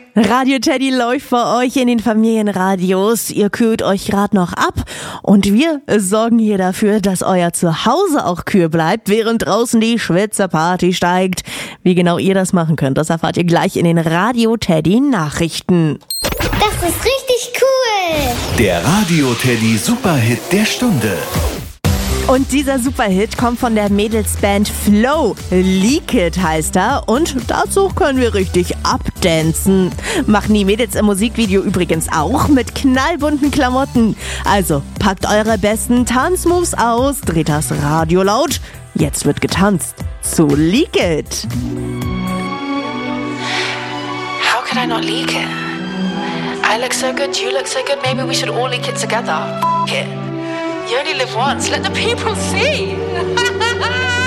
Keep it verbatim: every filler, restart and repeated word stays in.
Radio Teddy läuft für euch in den Familienradios. Ihr kühlt euch gerade noch ab und wir sorgen hier dafür, dass euer Zuhause auch kühl bleibt, während draußen die Schwitzerparty steigt. Wie genau ihr das machen könnt, das erfahrt ihr gleich in den Radio Teddy Nachrichten. Das ist richtig cool! Der Radio Teddy Superhit der Stunde. Und dieser Superhit kommt von der Mädelsband Flow. Leak It heißt er und dazu können wir richtig abdancen. Machen die Mädels im Musikvideo übrigens auch mit knallbunten Klamotten. Also packt eure besten Tanzmoves aus, dreht das Radio laut. Jetzt wird getanzt zu Leak It. How could I not leak it? I look so good, you look so good, maybe we should all leak it together. F- it. You only live once, let the people see.